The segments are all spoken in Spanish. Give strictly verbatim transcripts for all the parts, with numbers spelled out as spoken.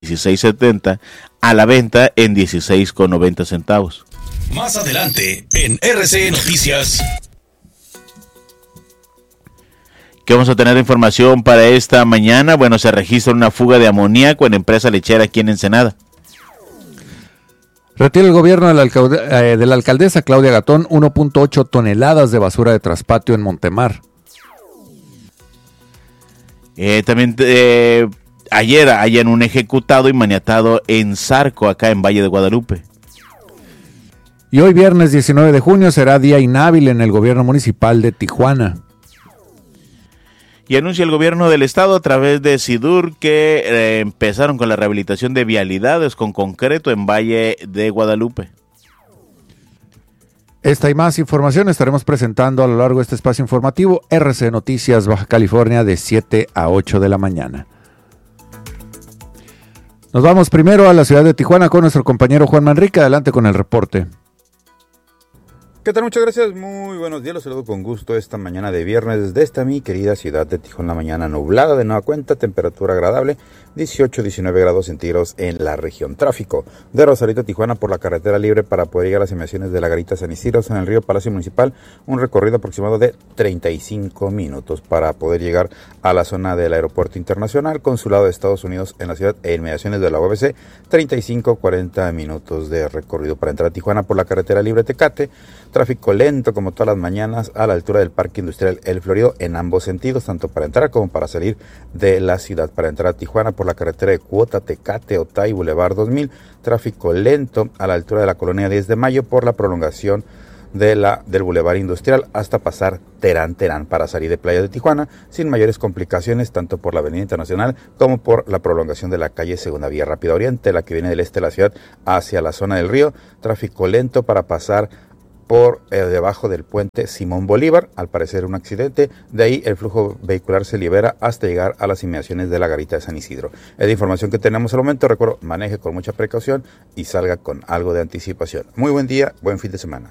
dieciséis setenta, a la venta en dieciséis con noventa centavos. Más adelante en R C Noticias. ¿Qué vamos a tener de información para esta mañana? Bueno, se registra una fuga de amoníaco en empresa lechera aquí en Ensenada. Retira el gobierno de la, alcalde, eh, de la alcaldesa Claudia Gatón uno punto ocho toneladas de basura de traspatio en Montemar. Eh, también eh, ayer hayan un ejecutado y maniatado en Zarco, acá en Valle de Guadalupe. Y hoy viernes diecinueve de junio será día inhábil en el gobierno municipal de Tijuana. Y anuncia el gobierno del estado a través de SIDUR que eh, empezaron con la rehabilitación de vialidades con concreto en Valle de Guadalupe. Esta y más información estaremos presentando a lo largo de este espacio informativo R C Noticias Baja California de siete a ocho de la mañana. Nos vamos primero a la ciudad de Tijuana con nuestro compañero Juan Manrique. Adelante con el reporte. ¿Qué tal? Muchas gracias, muy buenos días, los saludo con gusto esta mañana de viernes desde esta mi querida ciudad de Tijuana. Mañana nublada de nueva cuenta, temperatura agradable, dieciocho a diecinueve grados centígrados en la región. Tráfico de Rosarito a Tijuana por la carretera libre para poder llegar a las inmediaciones de la Garita San Isidro en el río Palacio Municipal, un recorrido aproximado de treinta y cinco minutos para poder llegar a la zona del aeropuerto internacional, consulado de Estados Unidos en la ciudad e inmediaciones de la U A B C, treinta y cinco a cuarenta minutos de recorrido para entrar a Tijuana por la carretera libre Tecate. Tráfico lento como todas las mañanas a la altura del Parque Industrial El Florido en ambos sentidos, tanto para entrar como para salir de la ciudad. Para entrar a Tijuana por la carretera de Cuota, Tecate, Otay, Boulevard dos mil, tráfico lento a la altura de la colonia diez de mayo por la prolongación de la, del Boulevard Industrial hasta pasar Terán Terán para salir de Playa de Tijuana sin mayores complicaciones, tanto por la Avenida Internacional como por la prolongación de la calle Segunda Vía Rápida Oriente, la que viene del este de la ciudad hacia la zona del río. Tráfico lento para pasar por eh, debajo del puente Simón Bolívar, al parecer un accidente, de ahí el flujo vehicular se libera hasta llegar a las inmediaciones de la Garita de San Isidro. Es la información que tenemos al momento. Recuerdo, maneje con mucha precaución y salga con algo de anticipación. Muy buen día, buen fin de semana.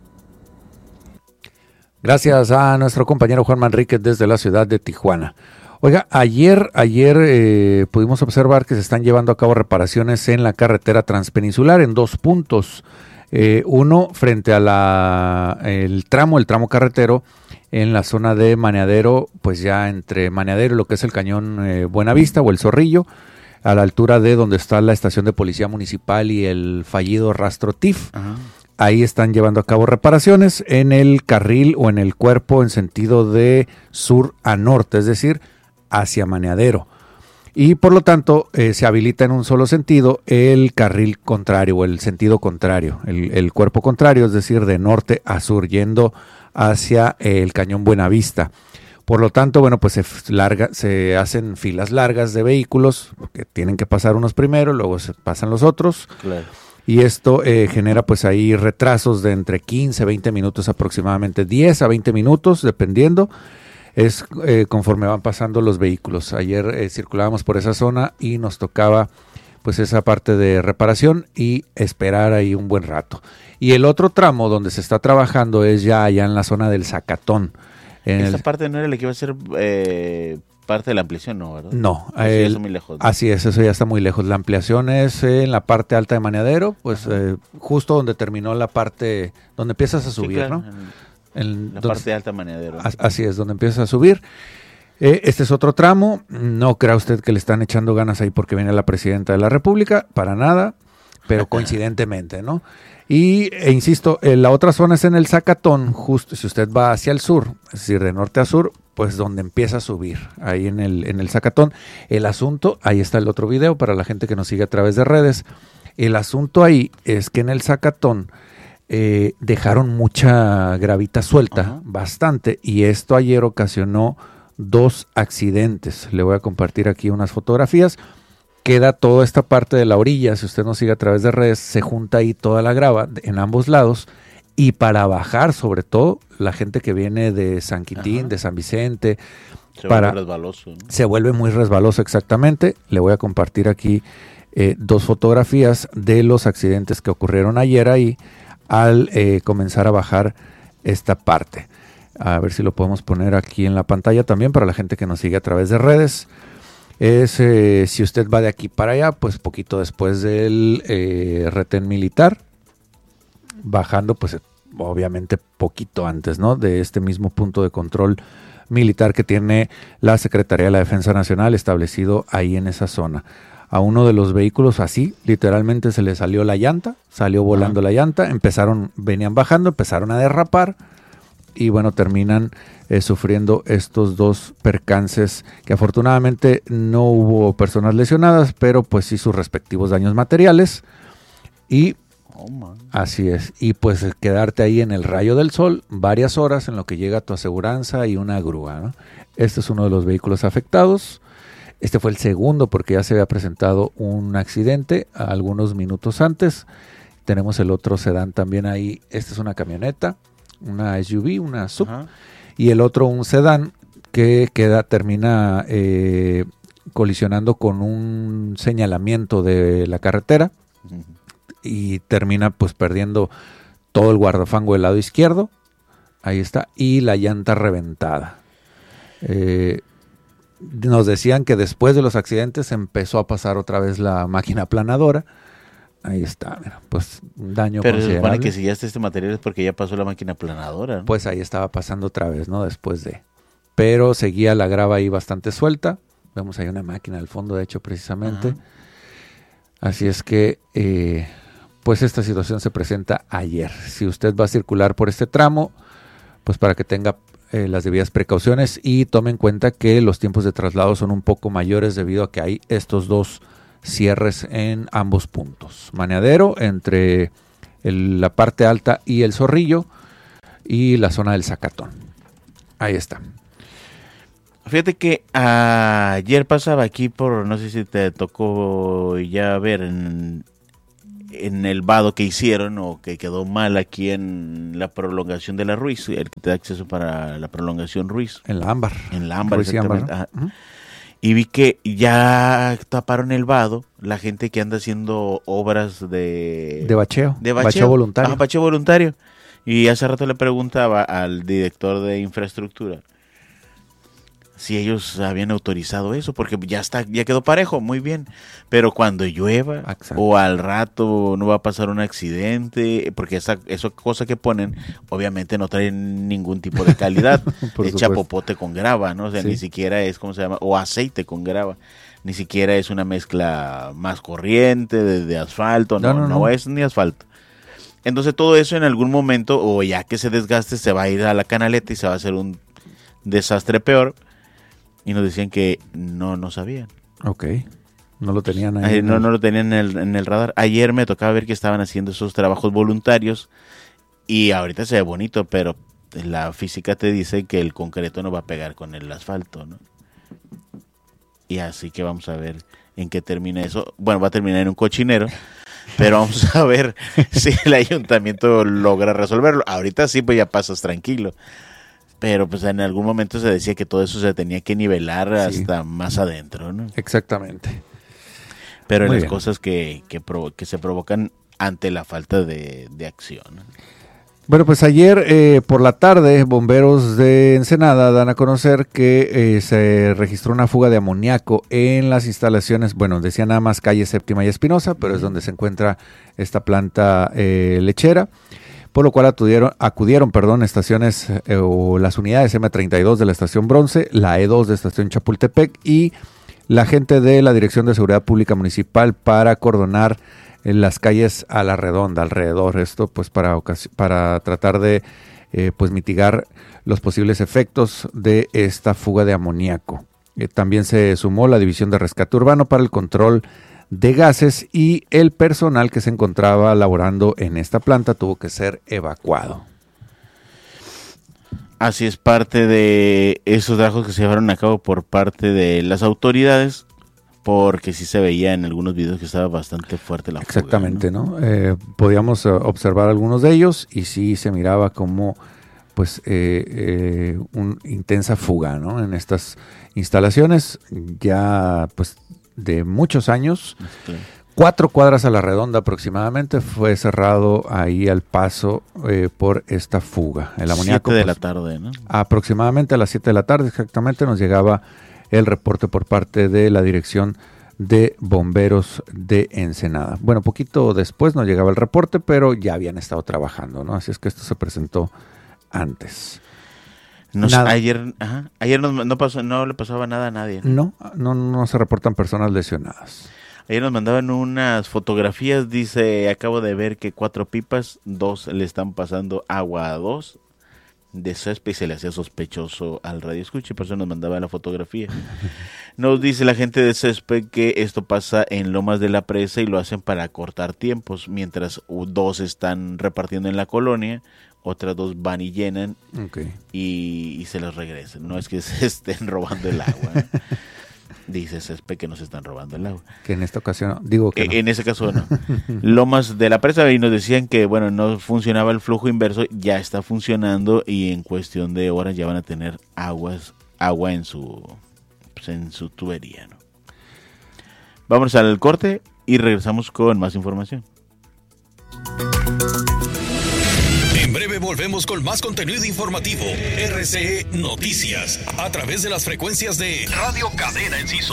Gracias a nuestro compañero Juan Manríquez desde la ciudad de Tijuana. Oiga, ayer, ayer eh, pudimos observar que se están llevando a cabo reparaciones en la carretera transpeninsular en dos puntos. Eh, uno frente a la el tramo, el tramo carretero en la zona de Maneadero, pues ya entre Maneadero y lo que es el cañón eh, Buenavista o el Zorrillo, a la altura de donde está la estación de policía municipal y el fallido rastro T I F. Ajá. Ahí están llevando a cabo reparaciones en el carril o en el cuerpo en sentido de sur a norte, es decir, hacia Maneadero. Y por lo tanto eh, se habilita en un solo sentido el carril contrario o el sentido contrario, el, el cuerpo contrario, es decir, de norte a sur, yendo hacia eh, el cañón Buenavista. Por lo tanto, bueno, pues se, larga, se hacen filas largas de vehículos, que tienen que pasar unos primero, luego se pasan los otros. Claro. Y esto eh, genera pues ahí retrasos de entre quince a veinte minutos aproximadamente, diez a veinte minutos, dependiendo. Es eh, conforme van pasando los vehículos. Ayer eh, circulábamos por esa zona y nos tocaba pues esa parte de reparación y esperar ahí un buen rato. Y el otro tramo donde se está trabajando es ya allá en la zona del Zacatón. En Esa el... parte no era la que iba a ser eh, parte de la ampliación, ¿no? ¿Verdad? No, el... el... eso muy lejos, ¿no? Así es, eso ya está muy lejos. La ampliación es eh, en la parte alta de Maneadero, pues eh, justo donde terminó la parte, donde empiezas a subir, sí, claro, ¿no? En la parte de alta Maneadero. Así es, donde empieza a subir. Eh, este es otro tramo. No crea usted que le están echando ganas ahí porque viene la presidenta de la República, para nada, pero coincidentemente, ¿no? Y, e insisto, eh, la otra zona es en el Zacatón, justo si usted va hacia el sur, es decir, de norte a sur, pues donde empieza a subir, ahí en el, en el Zacatón. El asunto, ahí está el otro video para la gente que nos sigue a través de redes. El asunto ahí es que en el Zacatón Eh, dejaron mucha gravita suelta, uh-huh. bastante, y esto ayer ocasionó dos accidentes. Le voy a compartir aquí unas fotografías. Queda toda esta parte de la orilla, si usted nos sigue a través de redes, se junta ahí toda la grava en ambos lados, y para bajar, sobre todo, la gente que viene de San Quintín, uh-huh. de San Vicente, se para, vuelve resbaloso, ¿no? Se vuelve muy resbaloso, exactamente. Le voy a compartir aquí eh, dos fotografías de los accidentes que ocurrieron ayer ahí, al eh, comenzar a bajar esta parte. A ver si lo podemos poner aquí en la pantalla también para la gente que nos sigue a través de redes. es eh, si usted va de aquí para allá, pues poquito después del eh, retén militar, bajando pues obviamente poquito antes, ¿no? De este mismo punto de control militar que tiene la Secretaría de la Defensa Nacional establecido ahí en esa zona. A uno de los vehículos así, literalmente se le salió la llanta, salió volando uh-huh. la llanta, empezaron, venían bajando, empezaron a derrapar y bueno, terminan eh, sufriendo estos dos percances que afortunadamente no hubo personas lesionadas, pero pues sí sus respectivos daños materiales y oh, man. Así es, y pues quedarte ahí en el rayo del sol varias horas en lo que llega tu aseguranza y una grúa, ¿no? Este es uno de los vehículos afectados. Este fue el segundo porque ya se había presentado un accidente algunos minutos antes. Tenemos el otro sedán también ahí. Esta es una camioneta, una S U V, una sub. Uh-huh. Y el otro un sedán que queda, termina eh, colisionando con un señalamiento de la carretera. Uh-huh. Y termina pues perdiendo todo el guardafango del lado izquierdo. Ahí está. Y la llanta reventada. Eh... Nos decían que después de los accidentes empezó a pasar otra vez la máquina aplanadora. Ahí está, mira, pues un daño Pero considerable. se supone que si ya está este material es porque ya pasó la máquina aplanadora, ¿no? Pues ahí estaba pasando otra vez, ¿no? Después de... Pero seguía la grava ahí bastante suelta. Vemos ahí una máquina al fondo, de hecho, precisamente. Ajá. Así es que, eh, pues esta situación se presenta ayer. Si usted va a circular por este tramo, pues para que tenga... Eh, las debidas precauciones y tome en cuenta que los tiempos de traslado son un poco mayores debido a que hay estos dos cierres en ambos puntos. Maneadero entre el, la parte alta y el Zorrillo y la zona del Zacatón. Ahí está. Fíjate que ayer pasaba aquí por, no sé si te tocó ya ver en... en el vado que hicieron o que quedó mal aquí en la prolongación de la Ruiz, el que te da acceso para la prolongación Ruiz. En la Ámbar. En la Ámbar, Ruiz exactamente. Y, Ámbar, ¿no? Uh-huh. Y vi que ya taparon el vado, la gente que anda haciendo obras de... De bacheo. De bacheo, bacheo voluntario. Ah, bacheo voluntario. Y hace rato le preguntaba al director de infraestructura si ellos habían autorizado eso, porque ya está, ya quedó parejo, muy bien, pero cuando llueva Exacto. o al rato no va a pasar un accidente, porque esa, esa cosa que ponen obviamente no trae ningún tipo de calidad, echa popote con grava, ¿no? O sea, sí. ni siquiera es, ¿cómo se llama? O aceite con grava, ni siquiera es una mezcla más corriente de, de asfalto, no, no, no, no, no es ni asfalto. Entonces todo eso en algún momento, o ya que se desgaste, se va a ir a la canaleta y se va a hacer un desastre peor. Y nos decían que no, no sabían. Ok, no lo tenían ahí. Ay, no, no lo tenían en el, en el radar. Ayer me tocaba ver que estaban haciendo esos trabajos voluntarios y ahorita se ve bonito, pero la física te dice que el concreto no va a pegar con el asfalto, ¿no? Y así que vamos a ver en qué termina eso. Bueno, va a terminar en un cochinero, pero vamos a ver si el ayuntamiento logra resolverlo. Ahorita sí, pues ya pasas tranquilo. Pero pues en algún momento se decía que todo eso se tenía que nivelar sí. hasta más adentro, ¿no? Exactamente. Pero en las bien. cosas que, que, provo- que se provocan ante la falta de, de acción. Bueno, pues ayer eh, por la tarde, bomberos de Ensenada dan a conocer que eh, se registró una fuga de amoníaco en las instalaciones, bueno, decía nada más calle Séptima y Espinosa, pero es donde se encuentra esta planta eh, lechera. Por lo cual acudieron, acudieron perdón, estaciones eh, o las unidades eme treinta y dos de la estación Bronce, la e dos de estación Chapultepec y la gente de la Dirección de Seguridad Pública Municipal para acordonar eh, las calles a la redonda, alrededor. Esto pues para, ocasi- para tratar de eh, pues mitigar los posibles efectos de esta fuga de amoníaco. Eh, también se sumó la División de Rescate Urbano para el control de gases y el personal que se encontraba laborando en esta planta tuvo que ser evacuado. Así es, parte de esos trabajos que se llevaron a cabo por parte de las autoridades, porque sí se veía en algunos videos que estaba bastante fuerte la fuga. Exactamente, ¿no? ¿no? Eh, podíamos uh, observar algunos de ellos y sí se miraba como pues eh, eh, una intensa fuga, ¿no? En estas instalaciones ya pues de muchos años, claro. Cuatro cuadras a la redonda aproximadamente fue cerrado ahí al paso eh, por esta fuga. El amoníaco, siete de pues, la tarde, ¿no? Aproximadamente a las siete de la tarde exactamente nos llegaba el reporte por parte de la Dirección de Bomberos de Ensenada. Bueno, poquito después nos llegaba el reporte, pero ya habían estado trabajando, ¿no? Así es que esto se presentó antes. Nos, ayer ajá, ayer no, no, pasó, no le pasaba nada a nadie. No, no, no se reportan personas lesionadas. Ayer nos mandaban unas fotografías, dice, acabo de ver que cuatro pipas, dos le están pasando agua a dos de césped y se le hacía sospechoso al radio escucha y por eso nos mandaba la fotografía. Nos dice la gente de césped que esto pasa en Lomas de la Presa y lo hacen para cortar tiempos, mientras dos están repartiendo en la colonia, otras dos van y llenan okay. y, y se los regresan. No es que se estén robando el agua. Dice césped que nos están robando el agua. Que en esta ocasión, digo que eh, no. En ese caso no. Lomas de la Presa, y nos decían que bueno, no funcionaba el flujo inverso, ya está funcionando y en cuestión de horas ya van a tener aguas, agua en su, pues en su tubería, ¿no? Vamos al corte y regresamos con más información. En breve volvemos con más contenido informativo. R C E Noticias, a través de las frecuencias de Radio Cadena Enciso.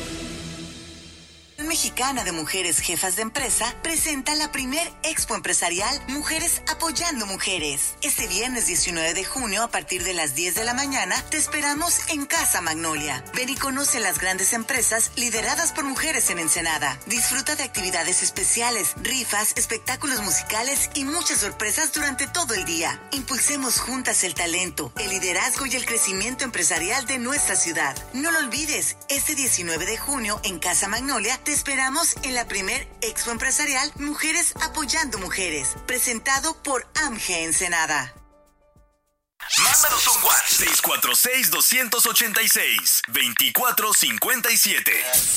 Mexicana de Mujeres Jefas de Empresa presenta la primer expo empresarial Mujeres Apoyando Mujeres. Este viernes diecinueve de junio a partir de las diez de la mañana te esperamos en Casa Magnolia. Ven y conoce las grandes empresas lideradas por mujeres en Ensenada. Disfruta de actividades especiales, rifas, espectáculos musicales y muchas sorpresas durante todo el día. Impulsemos juntas el talento, el liderazgo y el crecimiento empresarial de nuestra ciudad. No lo olvides, este diecinueve de junio en Casa Magnolia te esperamos en la primer expo empresarial Mujeres Apoyando Mujeres, presentado por A M G Ensenada. Mándanos un WhatsApp seis cuatro seis, dos ocho seis, dos cuatro cinco siete.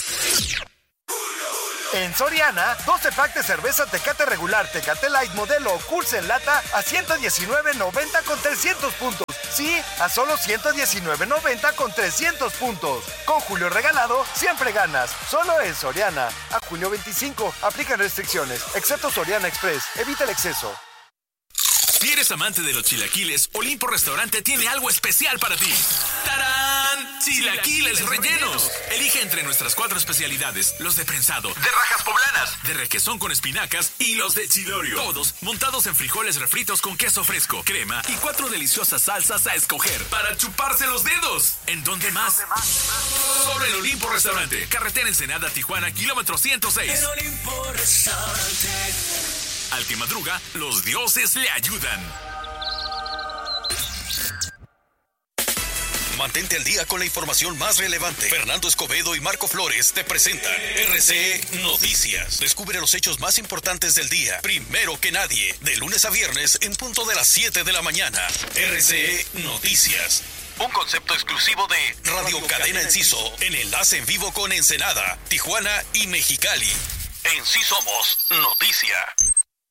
En Soriana, doce pack de cerveza Tecate regular, Tecate Light modelo o Cursa en lata a ciento diecinueve noventa con trescientos puntos. Sí, a solo ciento diecinueve noventa con trescientos puntos. Con Julio regalado, siempre ganas. Solo en Soriana. A julio veinticinco, aplican restricciones, excepto Soriana Express. Evita el exceso. Si eres amante de los chilaquiles, Olimpo Restaurante tiene algo especial para ti. ¡Tarán! Chilaquiles rellenos. Elige entre nuestras cuatro especialidades: los de prensado, de rajas poblanas, de requesón con espinacas y los de chilorio. Todos montados en frijoles refritos con queso fresco, crema y cuatro deliciosas salsas a escoger para chuparse los dedos. ¿En dónde más? Solo en Olimpo Restaurante. Carretera Ensenada, Tijuana, kilómetro ciento seis. En Olimpo Restaurante. Al que madruga, los dioses le ayudan. Mantente al día con la información más relevante. Fernando Escobedo y Marco Flores te presentan R C E Noticias. Descubre los hechos más importantes del día, primero que nadie, de lunes a viernes en punto de las siete de la mañana. R C E Noticias. Un concepto exclusivo de Radio Cadena Enciso, en enlace en vivo con Ensenada, Tijuana y Mexicali. En Sí Somos Noticia.